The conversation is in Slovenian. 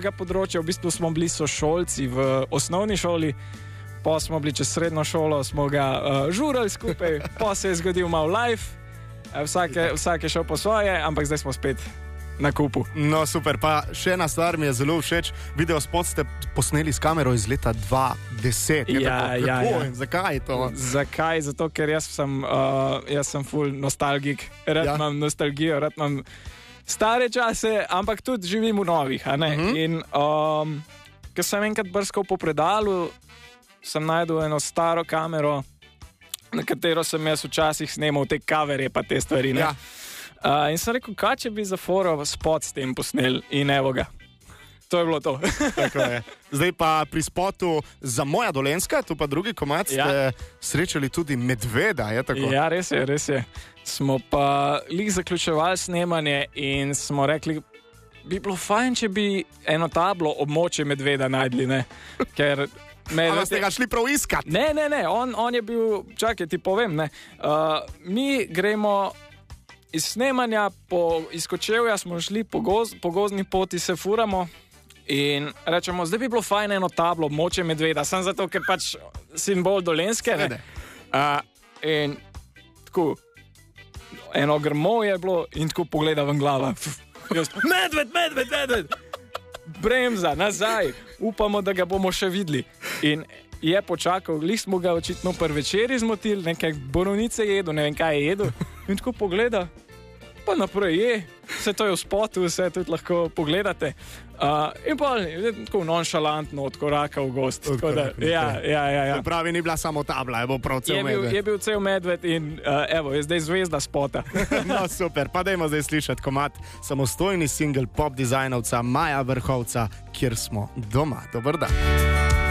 našega področja, v bistvu smo bili sošolci v osnovni šoli, pa smo bili čez srednjo šolo, smo ga žurali skupaj, pa se je zgodil malo live, vsak je šel po svoje, ampak zdaj smo spet na kupu. No, super. Pa še ena stvar mi je zelo všeč. Video spot ste posneli s kamero iz leta 2010. Ja. Zakaj to? Zakaj? Zato, ker jaz sem full nostalgik. Rad imam nostalgijo, rad imam stare čase, ampak tudi živim v novih. In ker sem enkrat brskal po predalu, sem najdel eno staro kamero, na katero sem jaz včasih snemal te coverje pa te stvari. In sem rekel, kaj če bi za foro spot s tem posnel in evo ga. To je bilo to. Tako je. Zdaj pa pri spotu za Moja Dolenjska, tu pa drugi komad, ste srečali tudi medveda, je tako? Ja, res je. Smo pa zaključevali snemanje in smo rekli, bi bilo fajn, če bi eno tablo območje medveda najdli, ne? Ker ali ste ga šli prav iskat? Ne, on je bil, čakaj, ti povem, ne. Mi gremo iz snemanja, iz Kočevja smo šli po gozdni poti, se furamo in rečemo, zdaj bi bilo fajn eno tablo območje medveda, samo zato, ker pač simbol Dolenjske. In tako, eno grmo je bilo in tako pogleda ven glava. Medved! Bremza, nazaj, upamo, da ga bomo še videli. In je počakal, smo ga očitno prvi večer izmotili, nekaj borovnice jedu, ne vem kaj je jedu. In tako pogleda, pa naprej je, vse to je v spotu, vse tudi lahko pogledate. In pa je tako nonšalantno odkoraka v gost. Ja. Pravi, ni bila samo tabla, je bil prav cel medved. Je bil cel medved in evo, je zdaj zvezda spota. No, super, pa dajmo zdaj slišati komad samostojni singl pop dizajnovca Maja Vrhovca, Kjer smo doma. Dober dan.